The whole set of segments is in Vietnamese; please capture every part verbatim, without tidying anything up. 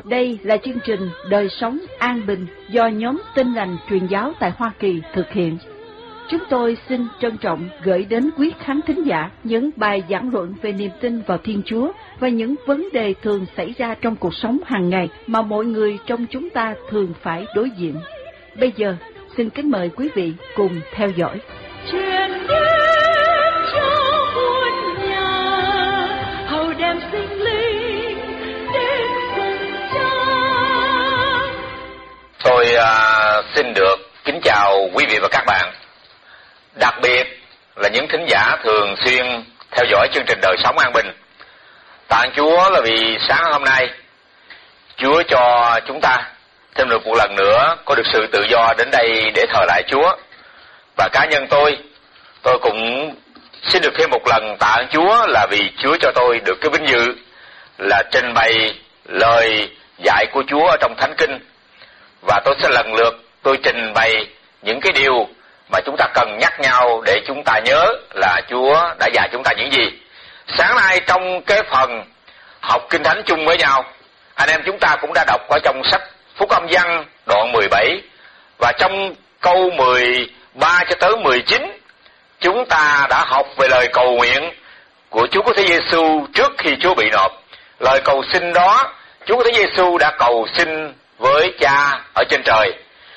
Đây là chương trình Đời Sống An Bình do nhóm Tin Lành Truyền giáo tại Hoa Kỳ thực hiện. Chúng tôi xin trân trọng gửi đến quý khán thính giả những bài giảng luận về niềm tin vào Thiên Chúa và những vấn đề thường xảy ra trong cuộc sống hàng ngày mà mọi người trong chúng ta thường phải đối diện. Bây giờ, xin kính mời quý vị cùng theo dõi. Truyền đến cho muôn nhà, hầu đem sinh linh đến cùng cha. Tôi uh, xin được kính chào quý vị và các bạn, đặc biệt là những thính giả thường xuyên theo dõi chương trình Đời Sống An Bình. Tạ Chúa là vì sáng hôm nay Chúa cho chúng ta thêm được một lần nữa có được sự tự do đến đây để thờ lại Chúa. Và cá nhân tôi, tôi cũng xin được thêm một lần tạ ơn Chúa là vì Chúa cho tôi được cái vinh dự là trình bày lời dạy của Chúa ở trong Thánh Kinh. Và tôi sẽ lần lượt tôi trình bày những cái điều mà chúng ta cần nhắc nhau để chúng ta nhớ là Chúa đã dạy chúng ta những gì. Sáng nay trong cái phần học Kinh Thánh chung với nhau, anh em chúng ta cũng đã đọc ở trong sách Phúc Âm Văn đoạn mười bảy, và trong câu mười ba cho tới mười chín chúng ta đã học về lời cầu nguyện của Chúa Cứu Thế Giêsu trước khi Chúa bị nộp. Lời cầu xin đó, Chúa Cứu Thế Giêsu đã cầu xin với Cha ở trên trời.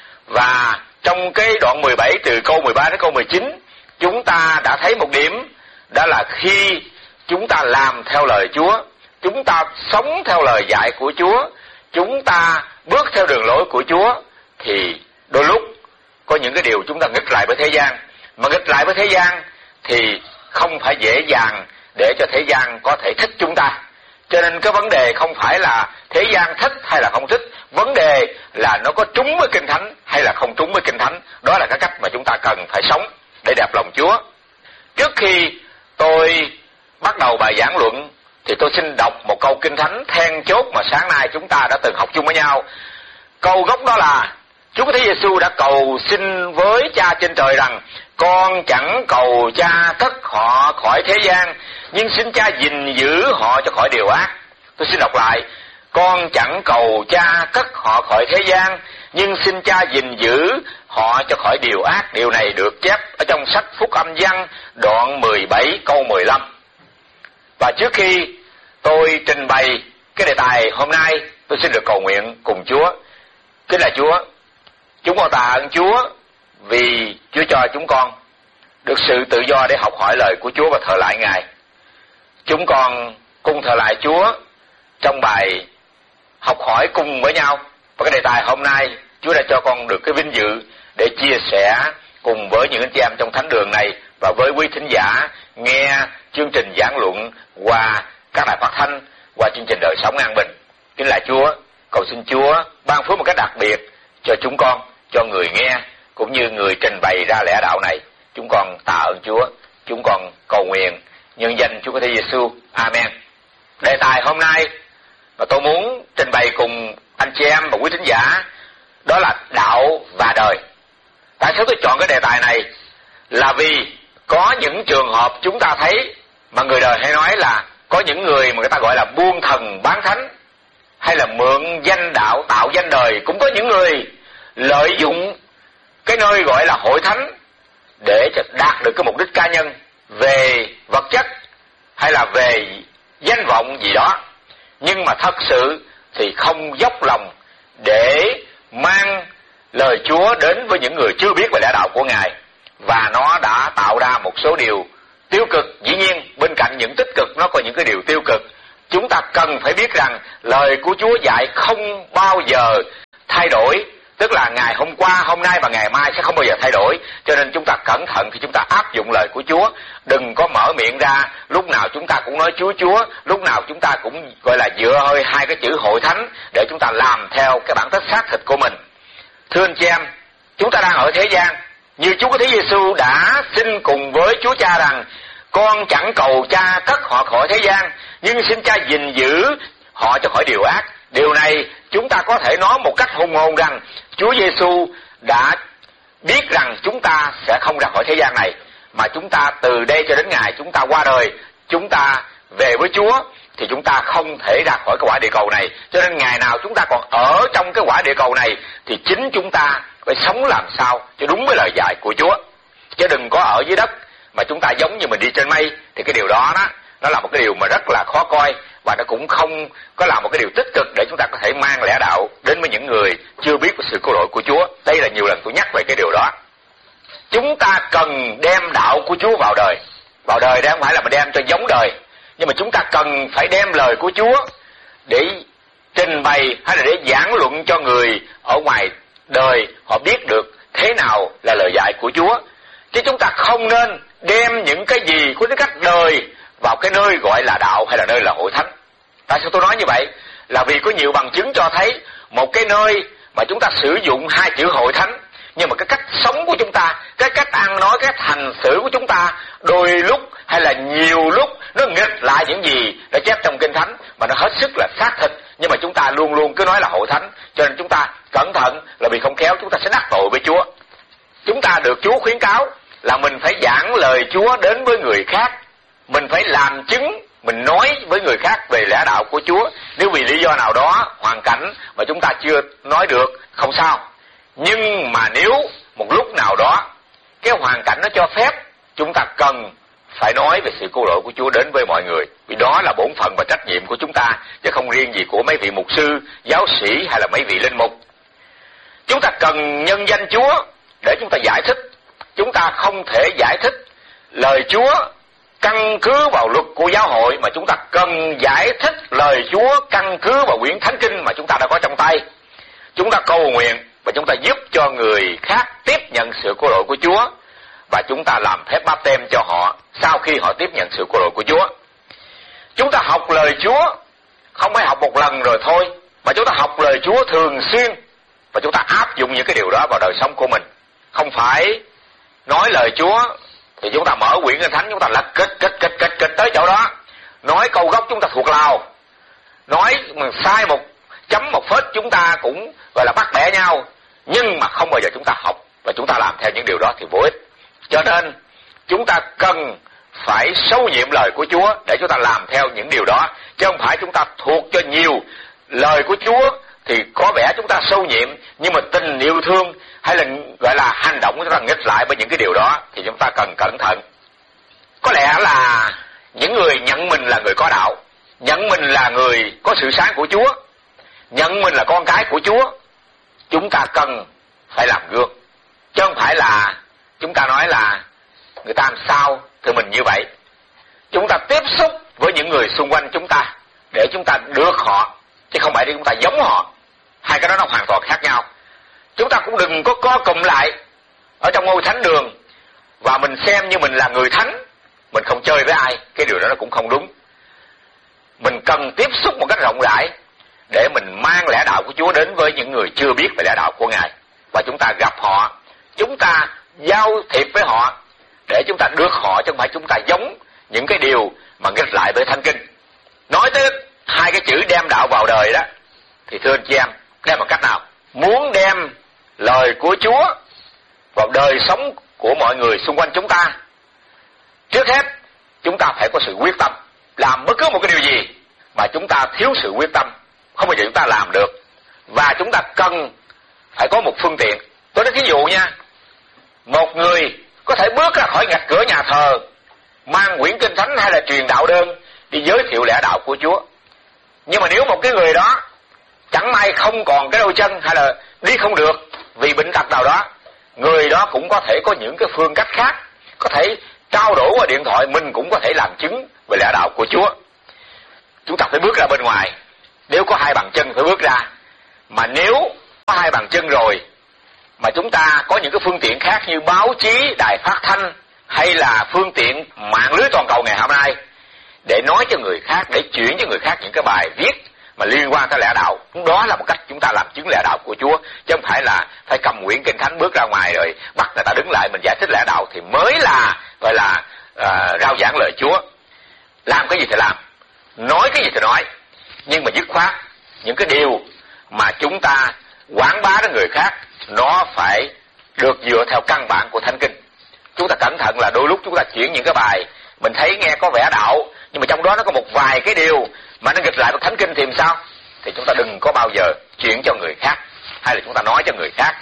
Và trong cái đoạn mười bảy từ câu mười ba đến câu mười chín, chúng ta đã thấy một điểm, đó là khi chúng ta làm theo lời Chúa, chúng ta sống theo lời dạy của Chúa, chúng ta bước theo đường lối của Chúa, thì đôi lúc có những cái điều chúng ta nghịch lại với thế gian. Mà nghịch lại với thế gian thì không phải dễ dàng để cho thế gian có thể thích chúng ta. Cho nên cái vấn đề không phải là thế gian thích hay là không thích, vấn đề là nó có trúng với Kinh Thánh hay là không trúng với Kinh Thánh. Đó là cái cách mà chúng ta cần phải sống để đẹp lòng Chúa. Trước khi tôi bắt đầu bài giảng luận thì tôi xin đọc một câu Kinh Thánh then chốt mà sáng nay chúng ta đã từng học chung với nhau. Câu gốc đó là Chúa Thế Giêsu đã cầu xin với Cha trên trời rằng: con chẳng cầu Cha cất họ khỏi thế gian, nhưng xin Cha gìn giữ họ cho khỏi điều ác. Tôi xin đọc lại: con chẳng cầu Cha cất họ khỏi thế gian, nhưng xin Cha gìn giữ họ cho khỏi điều ác. Điều này được chép ở trong sách Phúc Âm Văn đoạn mười bảy câu mười lăm. Và trước khi tôi trình bày cái đề tài hôm nay, tôi xin được cầu nguyện cùng Chúa. Kính là Chúa, chúng con tạ ơn Chúa vì Chúa cho chúng con được sự tự do để học hỏi lời của Chúa và thờ lại Ngài. Chúng con cùng thờ lại Chúa trong bài học hỏi cùng với nhau. Và cái đề tài hôm nay, Chúa đã cho con được cái vinh dự để chia sẻ cùng với những anh chị em trong thánh đường này và với quý thính giả nghe chương trình giảng luận qua các đài phát thanh, qua chương trình Đời Sống An Bình. Kính là Chúa, cầu xin Chúa ban phước một cách đặc biệt cho chúng con, cho người nghe cũng như người trình bày ra lẽ đạo này. Chúng con tạ ơn Chúa, chúng con cầu nguyện nhân danh Chúa Thế Giêsu. Amen. Đề tài hôm nay mà tôi muốn trình bày cùng anh chị em và quý thính giả đó là đạo và đời. Tại sao tôi chọn cái đề tài này? Là vì có những trường hợp chúng ta thấy mà người đời hay nói là có những người mà người ta gọi là buôn thần bán thánh, hay là mượn danh đạo tạo danh đời. Cũng có những người lợi dụng cái nơi gọi là hội thánh để đạt được cái mục đích cá nhân về vật chất hay là về danh vọng gì đó, nhưng mà thật sự thì không dốc lòng để mang lời Chúa đến với những người chưa biết về lẽ đạo của Ngài. Và nó đã tạo ra một số điều tiêu cực. Dĩ nhiên bên cạnh những tích cực nó có những cái điều tiêu cực. Chúng ta cần phải biết rằng lời của Chúa dạy không bao giờ thay đổi, tức là ngày hôm qua, hôm nay và ngày mai sẽ không bao giờ thay đổi. Cho nên chúng ta cẩn thận khi chúng ta áp dụng lời của Chúa. Đừng có mở miệng ra lúc nào chúng ta cũng nói Chúa Chúa, lúc nào chúng ta cũng gọi là dựa hơi hai cái chữ hội thánh để chúng ta làm theo cái bản chất xác thịt của mình. Thưa anh chị em, chúng ta đang ở thế gian, như Chúa Thế Giêsu đã xin cùng với Chúa Cha rằng: con chẳng cầu Cha cất họ khỏi thế gian, nhưng xin Cha gìn giữ họ cho khỏi điều ác. Điều này chúng ta có thể nói một cách hùng hồn rằng Chúa Giêsu đã biết rằng chúng ta sẽ không ra khỏi thế gian này, mà chúng ta từ đây cho đến ngày chúng ta qua đời, chúng ta về với Chúa, thì chúng ta không thể ra khỏi cái quả địa cầu này. Cho nên ngày nào chúng ta còn ở trong cái quả địa cầu này thì chính chúng ta phải sống làm sao cho đúng với lời dạy của Chúa. Chứ đừng có ở dưới đất mà chúng ta giống như mình đi trên mây, thì cái điều đó đó nó là một cái điều mà rất là khó coi, và nó cũng không có là một cái điều tích cực để chúng ta có thể mang lẽ đạo đến với những người chưa biết về sự cứu rỗi của Chúa. Đây là nhiều lần tôi nhắc về cái điều đó. Chúng ta cần đem đạo của Chúa vào đời. Vào đời đây không phải là mình đem cho giống đời, nhưng mà chúng ta cần phải đem lời của Chúa để trình bày hay là để giảng luận cho người ở ngoài đời họ biết được thế nào là lời dạy của Chúa. Chứ chúng ta không nên đem những cái gì của cái cách đời vào cái nơi gọi là đạo hay là nơi là hội thánh. Tại sao tôi nói như vậy? Là vì có nhiều bằng chứng cho thấy một cái nơi mà chúng ta sử dụng hai chữ hội thánh, nhưng mà cái cách sống của chúng ta, cái cách ăn nói, cái hành xử của chúng ta đôi lúc hay là nhiều lúc nó nghịch lại những gì đã chép trong Kinh Thánh, mà nó hết sức là xác thịt, nhưng mà chúng ta luôn luôn cứ nói là hội thánh. Cho nên chúng ta cẩn thận, là vì không khéo chúng ta sẽ đắc tội với Chúa. Chúng ta được Chúa khuyến cáo là mình phải giảng lời Chúa đến với người khác, mình phải làm chứng, mình nói với người khác về lẽ đạo của Chúa. Nếu vì lý do nào đó, hoàn cảnh mà chúng ta chưa nói được, không sao. Nhưng mà nếu một lúc nào đó cái hoàn cảnh nó cho phép, chúng ta cần phải nói về sự cứu rỗi của Chúa đến với mọi người, vì đó là bổn phận và trách nhiệm của chúng ta, chứ không riêng gì của mấy vị mục sư, giáo sĩ hay là mấy vị linh mục. Chúng ta cần nhân danh Chúa để chúng ta giải thích. Chúng ta không thể giải thích lời Chúa căn cứ vào luật của giáo hội, mà chúng ta cần giải thích lời Chúa căn cứ vào quyển Thánh Kinh mà chúng ta đã có trong tay. Chúng ta cầu nguyện và chúng ta giúp cho người khác tiếp nhận sự cứu rỗi của Chúa, và chúng ta làm phép báp têm cho họ sau khi họ tiếp nhận sự cứu rỗi của Chúa. Chúng ta học lời Chúa không phải học một lần rồi thôi, mà chúng ta học lời Chúa thường xuyên, và chúng ta áp dụng những cái điều đó vào đời sống của mình. Không phải nói lời Chúa thì chúng ta mở quyển Kinh Thánh, chúng ta lật kịch kịch kịch kịch kịch tới chỗ đó, nói câu gốc chúng ta thuộc lào, nói mà sai một chấm một phết chúng ta cũng gọi là bắt bẻ nhau, nhưng mà không bao giờ chúng ta học và chúng ta làm theo những điều đó thì vô ích. Cho nên chúng ta cần phải sâu nhiệm lời của Chúa để chúng ta làm theo những điều đó, chứ không phải chúng ta thuộc cho nhiều lời của Chúa thì có vẻ chúng ta sâu nhiệm, nhưng mà tình yêu thương hay là gọi là hành động của chúng ta nghịch lại với những cái điều đó thì chúng ta cần cẩn thận. Có lẽ là những người nhận mình là người có đạo, nhận mình là người có sự sáng của Chúa, nhận mình là con cái của Chúa, chúng ta cần phải làm gương, chứ không phải là chúng ta nói là người ta làm sao thì mình như vậy. Chúng ta tiếp xúc với những người xung quanh chúng ta để chúng ta được họ, chứ không phải để chúng ta giống họ. Hai cái đó nó hoàn toàn khác nhau. Chúng ta cũng đừng có co cụm lại ở trong ngôi thánh đường và mình xem như mình là người thánh, mình không chơi với ai. Cái điều đó nó cũng không đúng. Mình cần tiếp xúc một cách rộng rãi để mình mang lẽ đạo của Chúa đến với những người chưa biết về lẽ đạo của Ngài, và chúng ta gặp họ, chúng ta giao thiệp với họ để chúng ta được họ, chứ không phải chúng ta giống những cái điều mà nghịch lại với Thánh Kinh. Nói tới hai cái chữ đem đạo vào đời đó, thì thưa anh chị em, đem bằng cách nào? Muốn đem lời của Chúa vào đời sống của mọi người xung quanh chúng ta, trước hết chúng ta phải có sự quyết tâm. Làm bất cứ một cái điều gì mà chúng ta thiếu sự quyết tâm, không bao giờ chúng ta làm được. Và chúng ta cần phải có một phương tiện. Tôi nói ví dụ nha, một người có thể bước ra khỏi ngạch cửa nhà thờ, mang quyển Kinh Thánh hay là truyền đạo đơn đi giới thiệu lẽ đạo của Chúa. Nhưng mà nếu một cái người đó chẳng may không còn cái đôi chân hay là đi không được vì bệnh tật nào đó, người đó cũng có thể có những cái phương cách khác, có thể trao đổi qua điện thoại, mình cũng có thể làm chứng về lẽ đạo của Chúa. Chúng ta phải bước ra bên ngoài. Nếu có hai bàn chân phải bước ra, mà nếu có hai bàn chân rồi mà chúng ta có những cái phương tiện khác như báo chí, đài phát thanh hay là phương tiện mạng lưới toàn cầu ngày hôm nay để nói cho người khác, để chuyển cho người khác những cái bài viết mà liên quan tới lẽ đạo, đó là một cách chúng ta làm chứng lẽ đạo của Chúa, chứ không phải là phải cầm quyển Kinh Thánh bước ra ngoài rồi bắt người ta đứng lại mình giải thích lẽ đạo thì mới là gọi là uh, rao giảng lời Chúa. Làm cái gì thì làm, nói cái gì thì nói, nhưng mà dứt khoát những cái điều mà chúng ta quảng bá đến người khác nó phải được dựa theo căn bản của Thánh Kinh. Chúng ta cẩn thận là đôi lúc chúng ta chuyển những cái bài mình thấy nghe có vẻ đạo, nhưng mà trong đó nó có một vài cái điều mà nó nghịch lại với Thánh Kinh thì làm sao? Thì chúng ta đừng có bao giờ chuyển cho người khác, hay là chúng ta nói cho người khác.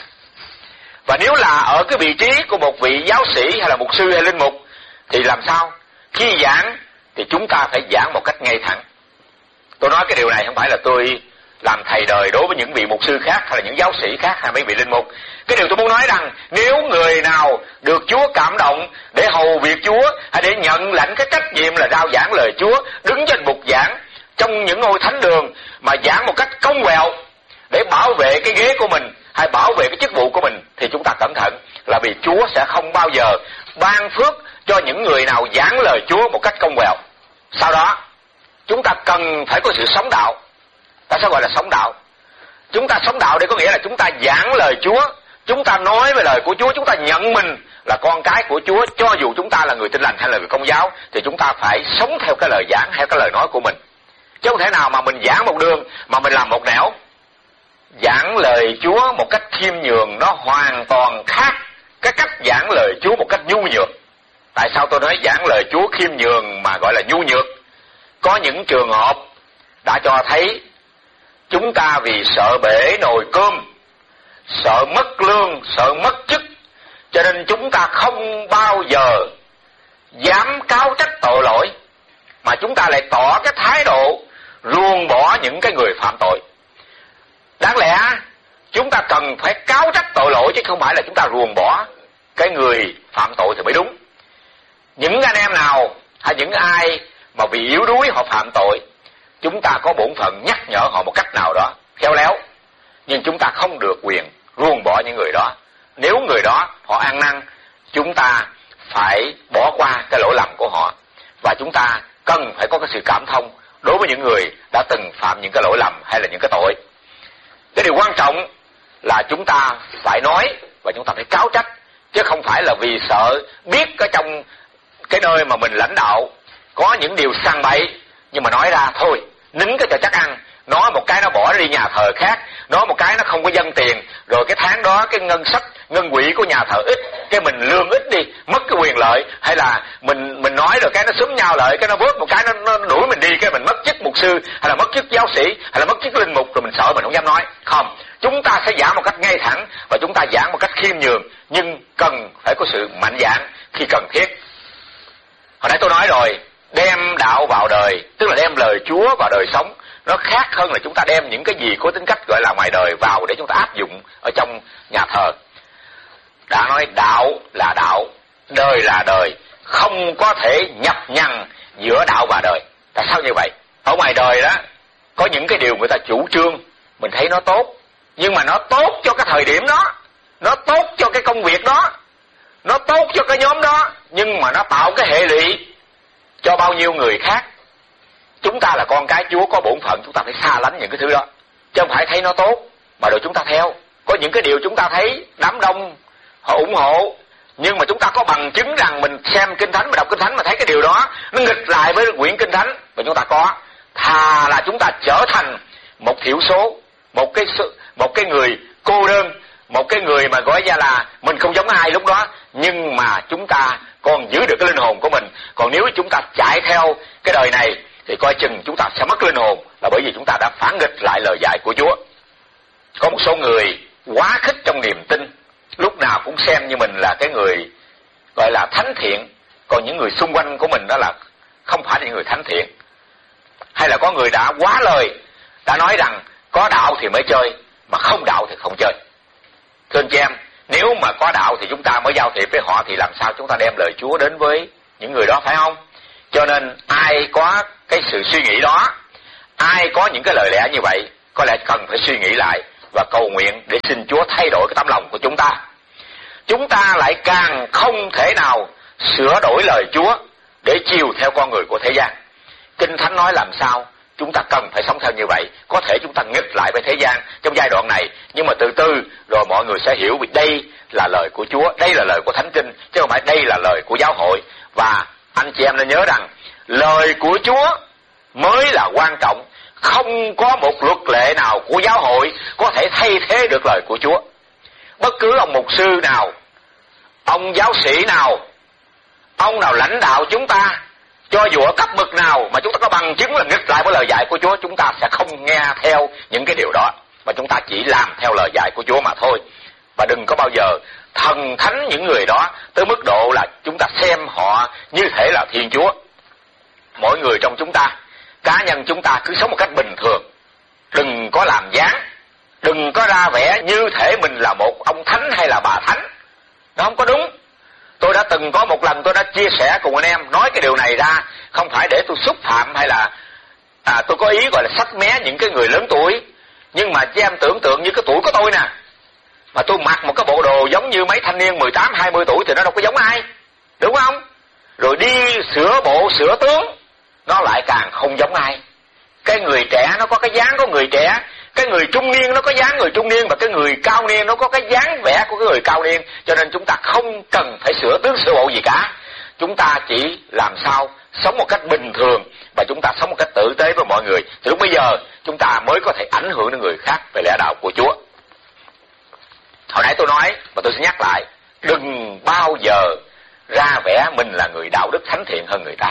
Và nếu là ở cái vị trí của một vị giáo sĩ hay là mục sư hay linh mục thì làm sao? Khi giảng thì chúng ta phải giảng một cách ngay thẳng. Tôi nói cái điều này không phải là tôi làm thầy đời đối với những vị mục sư khác hay là những giáo sĩ khác hay mấy vị linh mục. Cái điều tôi muốn nói rằng nếu người nào được Chúa cảm động để hầu việc Chúa hay để nhận lãnh cái trách nhiệm là rao giảng lời Chúa, đứng trên bục giảng trong những ngôi thánh đường mà giảng một cách cong quẹo để bảo vệ cái ghế của mình hay bảo vệ cái chức vụ của mình, thì chúng ta cẩn thận, là vì Chúa sẽ không bao giờ ban phước cho những người nào giảng lời Chúa một cách cong quẹo. Sau đó chúng ta cần phải có sự sống đạo. Tại sao gọi là sống đạo? Chúng ta sống đạo đây có nghĩa là chúng ta giảng lời Chúa, chúng ta nói về lời của Chúa, chúng ta nhận mình là con cái của Chúa, cho dù chúng ta là người Tin Lành hay là người Công giáo, thì chúng ta phải sống theo cái lời giảng hay cái lời nói của mình. Chứ không thể nào mà mình giảng một đường mà mình làm một nẻo. Giảng lời Chúa một cách khiêm nhường nó hoàn toàn khác cái cách giảng lời Chúa một cách nhu nhược. Tại sao tôi nói giảng lời Chúa khiêm nhường mà gọi là nhu nhược? Có những trường hợp đã cho thấy chúng ta vì sợ bể nồi cơm, sợ mất lương, sợ mất chức, cho nên chúng ta không bao giờ dám cáo trách tội lỗi, mà chúng ta lại tỏ cái thái độ ruồng bỏ những cái người phạm tội. Đáng lẽ chúng ta cần phải cáo trách tội lỗi chứ không phải là chúng ta ruồng bỏ cái người phạm tội thì mới đúng. Những anh em nào hay những ai mà vì yếu đuối họ phạm tội, chúng ta có bổn phận nhắc nhở họ một cách nào đó khéo léo, nhưng chúng ta không được quyền ruồng bỏ những người đó. Nếu người đó họ ăn năn, chúng ta phải bỏ qua cái lỗi lầm của họ, và chúng ta cần phải có cái sự cảm thông đối với những người đã từng phạm những cái lỗi lầm hay là những cái tội. Cái điều quan trọng là chúng ta phải nói và chúng ta phải cáo trách, chứ không phải là vì sợ biết ở trong cái nơi mà mình lãnh đạo có những điều sằng bậy, nhưng mà nói ra thôi, nín cái cho chắc ăn. Nói một cái nó bỏ đi nhà thờ khác, nói một cái nó không có dâng tiền, rồi cái tháng đó cái ngân sách, ngân quỹ của nhà thờ ít, cái mình lương ít đi, mất cái quyền lợi, hay là mình mình nói rồi cái nó xúm nhau lại, cái nó vớt một cái nó, nó đuổi mình đi, cái mình mất chức mục sư, hay là mất chức giáo sĩ, hay là mất chức linh mục, rồi mình sợ mình không dám nói. Không, chúng ta sẽ giảng một cách ngay thẳng và chúng ta giảng một cách khiêm nhường, nhưng cần phải có sự mạnh dạn khi cần thiết. Hồi nãy tôi nói rồi, đem đạo vào đời, tức là đem lời Chúa vào đời sống, nó khác hơn là chúng ta đem những cái gì có tính cách gọi là ngoài đời vào để chúng ta áp dụng ở trong nhà thờ. Đã nói đạo là đạo, đời là đời, không có thể nhập nhằng giữa đạo và đời. Tại sao như vậy? Ở ngoài đời đó có những cái điều người ta chủ trương, mình thấy nó tốt, nhưng mà nó tốt cho cái thời điểm đó, nó tốt cho cái công việc đó, nó tốt cho cái nhóm đó, nhưng mà nó tạo cái hệ lụy cho bao nhiêu người khác. Chúng ta là con cái Chúa có bổn phận chúng ta phải xa lánh những cái thứ đó, chứ không phải thấy nó tốt mà rồi chúng ta theo. Có những cái điều chúng ta thấy đám đông họ ủng hộ, nhưng mà chúng ta có bằng chứng rằng mình xem Kinh Thánh, mình đọc Kinh Thánh mà thấy cái điều đó nó nghịch lại với quyển Kinh Thánh, và chúng ta có. Thà là chúng ta trở thành một thiểu số, một cái một cái người cô đơn, một cái người mà gọi ra là mình không giống ai lúc đó, nhưng mà chúng ta còn giữ được cái linh hồn của mình. Còn nếu chúng ta chạy theo cái đời này thì coi chừng chúng ta sẽ mất linh hồn, là bởi vì chúng ta đã phản nghịch lại lời dạy của Chúa. Có một số người quá khích trong niềm tin, lúc nào cũng xem như mình là cái người gọi là thánh thiện, còn những người xung quanh của mình đó là không phải là những người thánh thiện. Hay là có người đã quá lời, đã nói rằng có đạo thì mới chơi, mà không đạo thì không chơi. Thưa anh chị em, nếu mà có đạo thì chúng ta mới giao thiệp với họ, thì làm sao chúng ta đem lời Chúa đến với những người đó, phải không? Cho nên ai có cái sự suy nghĩ đó, ai có những cái lời lẽ như vậy, có lẽ cần phải suy nghĩ lại và cầu nguyện để xin Chúa thay đổi cái tấm lòng của chúng ta. Chúng ta lại càng không thể nào sửa đổi lời Chúa để chiều theo con người của thế gian. Kinh Thánh nói làm sao chúng ta cần phải sống theo như vậy. Có thể chúng ta nghịch lại với thế gian trong giai đoạn này, nhưng mà từ từ rồi mọi người sẽ hiểu vì đây là lời của Chúa, đây là lời của Thánh Kinh, chứ không phải đây là lời của giáo hội. Và anh chị em nên nhớ rằng lời của Chúa mới là quan trọng. Không có một luật lệ nào của giáo hội có thể thay thế được lời của Chúa. Bất cứ ông mục sư nào, ông giáo sĩ nào, ông nào lãnh đạo chúng ta, cho dù ở cấp bậc nào mà chúng ta có bằng chứng là nghịch lại với lời dạy của Chúa, chúng ta sẽ không nghe theo những cái điều đó, mà chúng ta chỉ làm theo lời dạy của Chúa mà thôi. Và đừng có bao giờ thần thánh những người đó tới mức độ là chúng ta xem họ như thể là Thiên Chúa. Mỗi người trong chúng ta, cá nhân chúng ta cứ sống một cách bình thường, đừng có làm dáng, đừng có ra vẻ như thể mình là một ông thánh hay là bà thánh. Nó không có đúng. Tôi đã từng có một lần tôi đã chia sẻ cùng anh em, nói cái điều này ra không phải để tôi xúc phạm hay là à, tôi có ý gọi là xách mé những cái người lớn tuổi. Nhưng mà chị em tưởng tượng như cái tuổi của tôi nè, mà tôi mặc một cái bộ đồ giống như mấy thanh niên mười tám hai mươi tuổi thì nó đâu có giống ai, đúng không? Rồi đi sửa bộ sửa tướng, nó lại càng không giống ai. Cái người trẻ nó có cái dáng của người trẻ, cái người trung niên nó có dáng người trung niên, và cái người cao niên nó có cái dáng vẻ của cái người cao niên. Cho nên chúng ta không cần phải sửa tướng sửa bộ gì cả. Chúng ta chỉ làm sao sống một cách bình thường và chúng ta sống một cách tử tế với mọi người, thì lúc bây giờ chúng ta mới có thể ảnh hưởng đến người khác về lẽ đạo của Chúa. Hồi nãy tôi nói và tôi sẽ nhắc lại, đừng bao giờ ra vẻ mình là người đạo đức thánh thiện hơn người ta.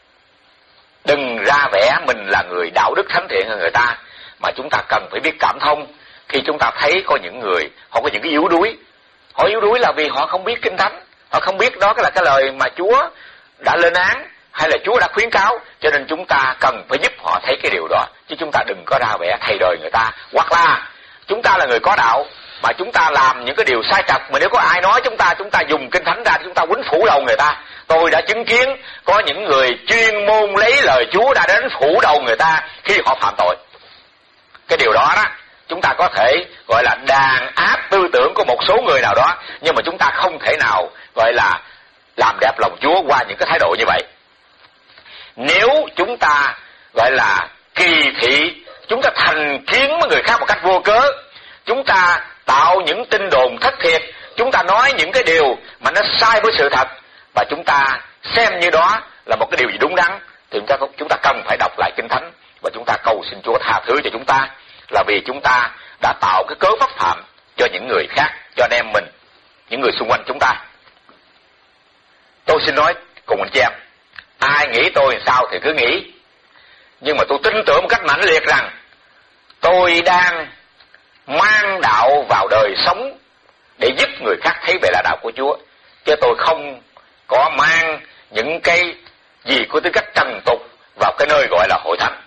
Đừng ra vẻ mình là người đạo đức thánh thiện hơn người ta, mà chúng ta cần phải biết cảm thông khi chúng ta thấy có những người họ có những cái yếu đuối. Họ yếu đuối là vì họ không biết Kinh Thánh, họ không biết đó là cái lời mà Chúa đã lên án hay là Chúa đã khuyến cáo, cho nên chúng ta cần phải giúp họ thấy cái điều đó, chứ chúng ta đừng có ra vẻ thầy đời người ta. Hoặc là chúng ta là người có đạo mà chúng ta làm những cái điều sai trật, mà nếu có ai nói chúng ta, chúng ta dùng Kinh Thánh ra chúng ta quýnh phủ đầu người ta. Tôi đã chứng kiến có những người chuyên môn lấy lời Chúa đã đến phủ đầu người ta khi họ phạm tội. Cái điều đó đó, chúng ta có thể gọi là đàn áp tư tưởng của một số người nào đó, nhưng mà chúng ta không thể nào gọi là làm đẹp lòng Chúa qua những cái thái độ như vậy. Nếu chúng ta gọi là kỳ thị, chúng ta thành kiến với người khác một cách vô cớ, chúng ta tạo những tin đồn thất thiệt, chúng ta nói những cái điều mà nó sai với sự thật, và chúng ta xem như đó là một cái điều gì đúng đắn, thì chúng ta, chúng ta cần phải đọc lại Kinh Thánh và chúng ta cầu xin Chúa tha thứ cho chúng ta, là vì chúng ta đã tạo cái cớ pháp phạm cho những người khác, cho anh em mình, những người xung quanh chúng ta. Tôi xin nói cùng anh chị em, ai nghĩ tôi làm sao thì cứ nghĩ, nhưng mà tôi tin tưởng một cách mãnh liệt rằng tôi đang mang đạo vào đời sống để giúp người khác thấy về là đạo của Chúa, chứ tôi không có mang những cái gì có tính cách trần tục vào cái nơi gọi là hội thánh.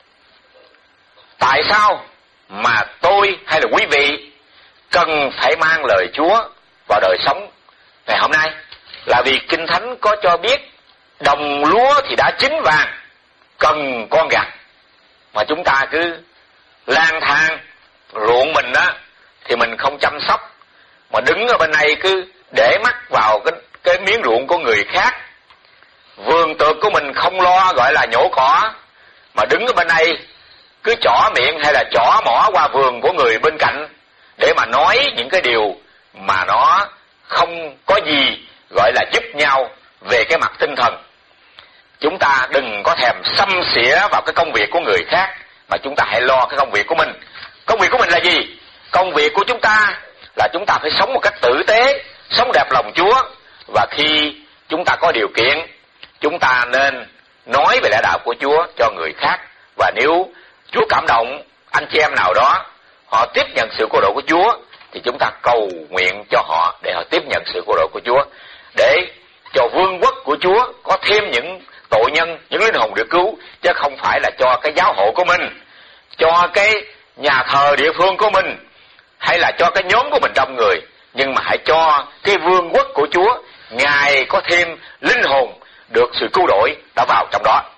Tại sao mà tôi hay là quý vị cần phải mang lời Chúa vào đời sống ngày hôm nay? Là vì Kinh Thánh có cho biết đồng lúa thì đã chín vàng, cần con gặt, mà chúng ta cứ lang thang ruộng mình á thì mình không chăm sóc, mà đứng ở bên này cứ để mắt vào cái, cái miếng ruộng của người khác. Vườn tược của mình không lo gọi là nhổ cỏ, mà đứng ở bên đây cứ chỏ miệng hay là chỏ mỏ qua vườn của người bên cạnh để mà nói những cái điều mà nó không có gì gọi là giúp nhau về cái mặt tinh thần. Chúng ta đừng có thèm xăm xỉa vào cái công việc của người khác, mà chúng ta hãy lo cái công việc của mình. Công việc của mình là gì? Công việc của chúng ta là chúng ta phải sống một cách tử tế, sống đẹp lòng Chúa, và khi chúng ta có điều kiện, chúng ta nên nói về lẽ đạo của Chúa cho người khác. Và nếu Chúa cảm động anh chị em nào đó, họ tiếp nhận sự cứu độ của Chúa, thì chúng ta cầu nguyện cho họ để họ tiếp nhận sự cứu độ của Chúa, để cho vương quốc của Chúa có thêm những tội nhân, những linh hồn được cứu, chứ không phải là cho cái giáo hội của mình, cho cái nhà thờ địa phương của mình, hay là cho cái nhóm của mình đông người, nhưng mà hãy cho cái vương quốc của Chúa, Ngài có thêm linh hồn được sự cứu rỗi đã vào trong đó.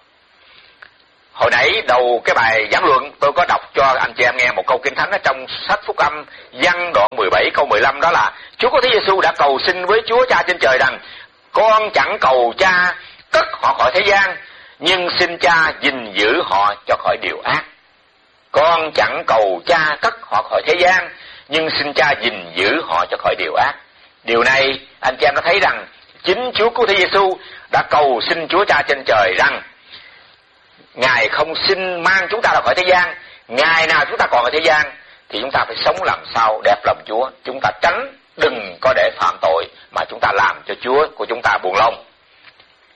Hồi nãy đầu cái bài giảng luận tôi có đọc cho anh chị em nghe một câu Kinh Thánh ở trong sách Phúc Âm Giăng đoạn mười bảy câu mười lăm, đó là Chúa Cứu Thế Giêsu đã cầu xin với Chúa Cha trên trời rằng: con chẳng cầu Cha cất họ khỏi thế gian, nhưng xin Cha gìn giữ họ cho khỏi điều ác. Con chẳng cầu Cha cất họ khỏi thế gian, nhưng xin Cha gìn giữ họ cho khỏi điều ác. Điều này anh chị em đã thấy rằng chính Chúa Cứu Thế Giêsu đã cầu xin Chúa Cha trên trời rằng Ngài không xin mang chúng ta ra khỏi thế gian. Ngày nào chúng ta còn ở thế gian thì chúng ta phải sống làm sao đẹp lòng Chúa. Chúng ta tránh đừng có để phạm tội mà chúng ta làm cho Chúa của chúng ta buồn lòng.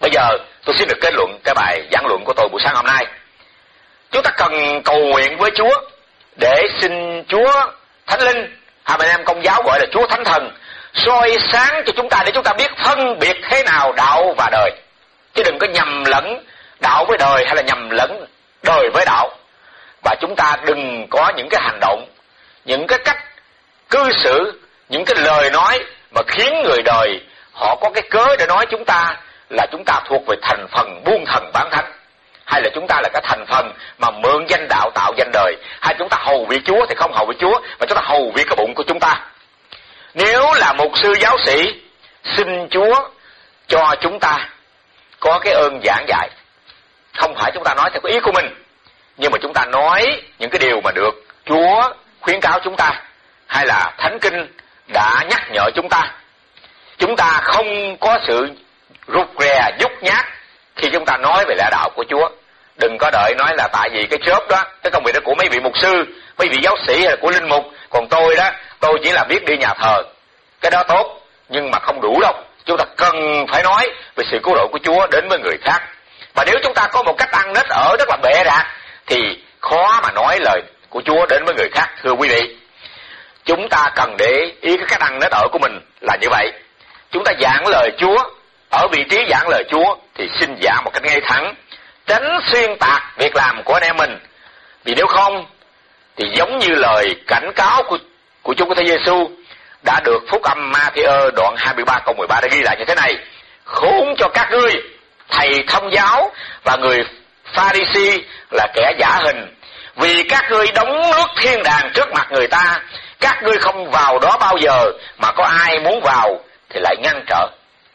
Bây giờ tôi xin được kết luận cái bài giảng luận của tôi buổi sáng hôm nay. Chúng ta cần cầu nguyện với Chúa để xin Chúa Thánh Linh, hai anh em Công giáo gọi là Chúa Thánh Thần, soi sáng cho chúng ta để chúng ta biết phân biệt thế nào đạo và đời. Chứ đừng có nhầm lẫn đạo với đời hay là nhầm lẫn đời với đạo. Và chúng ta đừng có những cái hành động, những cái cách cư xử, những cái lời nói mà khiến người đời họ có cái cớ để nói chúng ta là chúng ta thuộc về thành phần buôn thần bán thánh, hay là chúng ta là cái thành phần mà mượn danh đạo tạo danh đời, hay chúng ta hầu việc Chúa thì không hầu việc Chúa mà chúng ta hầu việc cái bụng của chúng ta. Nếu là mục sư giáo sĩ, xin Chúa cho chúng ta có cái ơn giảng dạy, không phải chúng ta nói theo cái ý của mình, nhưng mà chúng ta nói những cái điều mà được Chúa khuyến cáo chúng ta, hay là Thánh Kinh đã nhắc nhở chúng ta. Chúng ta không có sự rụt rè nhút nhát khi chúng ta nói về lẽ đạo của Chúa. Đừng có đợi nói là tại vì cái job đó, cái công việc đó của mấy vị mục sư, mấy vị giáo sĩ hay là của linh mục, còn tôi đó, tôi chỉ là biết đi nhà thờ. Cái đó tốt, nhưng mà không đủ đâu. Chúng ta cần phải nói về sự cứu độ của Chúa đến với người khác. Và nếu chúng ta có một cách ăn nết ở rất là bệ rạc thì khó mà nói lời của Chúa đến với người khác. Thưa quý vị, chúng ta cần để ý cái cách ăn nết ở của mình là như vậy. Chúng ta giảng lời Chúa, ở vị trí giảng lời Chúa thì xin giảng một cách ngay thẳng, tránh xuyên tạc việc làm của anh em mình. Vì nếu không thì giống như lời cảnh cáo của của Chúa Thầy Giêsu đã được phúc âm Ma-thi-ơ đoạn hai mươi ba câu mười ba đã ghi lại như thế này: khốn cho các ngươi thầy thông giáo và người Pha-ri-si là kẻ giả hình, vì các ngươi đóng nước thiên đàng trước mặt người ta, các ngươi không vào đó bao giờ, mà có ai muốn vào thì lại ngăn trở.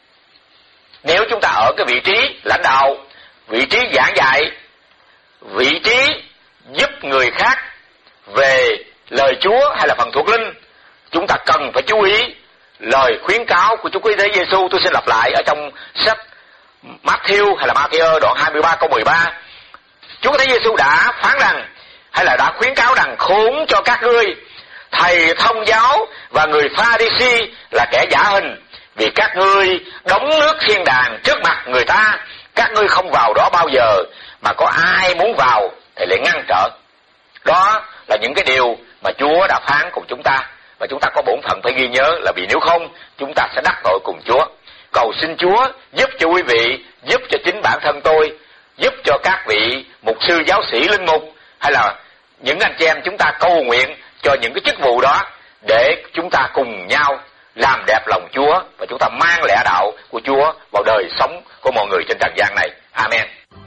Nếu chúng ta ở cái vị trí lãnh đạo, vị trí giảng dạy, vị trí giúp người khác về lời Chúa hay là phần thuộc linh, chúng ta cần phải chú ý lời khuyến cáo của Chúa Quý Thế Giêsu. Tôi xin lặp lại ở trong sách Matthew hay là Ma-thi-ơ đoạn hai mươi ba câu mười ba. Chúa Thế Giêsu đã phán rằng, hay là đã khuyến cáo rằng: khốn cho các ngươi thầy thông giáo và người Pha-ri-si là kẻ giả hình, vì các ngươi đóng nước thiên đàng trước mặt người ta, các ngươi không vào đó bao giờ, mà có ai muốn vào thì lại ngăn trở. Đó là những cái điều mà Chúa đã phán cùng chúng ta, và chúng ta có bổn phận phải ghi nhớ, là vì nếu không chúng ta sẽ đắc tội cùng Chúa. Cầu xin Chúa giúp cho quý vị, giúp cho chính bản thân tôi, giúp cho các vị mục sư, giáo sĩ, linh mục, hay là những anh chị em chúng ta cầu nguyện cho những cái chức vụ đó, để chúng ta cùng nhau làm đẹp lòng Chúa và chúng ta mang lẽ đạo của Chúa vào đời sống của mọi người trên trần gian này. Amen.